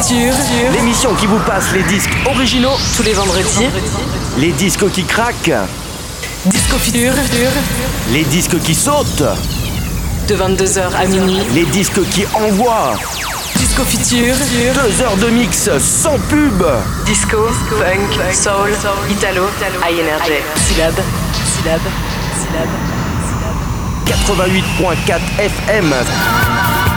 Futur, l'émission qui vous passe les disques originaux tous les vendredis. Les disques qui craquent, Disco Futur, les disques qui sautent, de 22h à minuit. les disques qui envoient, Disco Futur, 2 heures de mix sans pub. disco, funk, soul, italo, high energy. Syllabe, syllabe, syllabe, syllabe. 88.4 FM.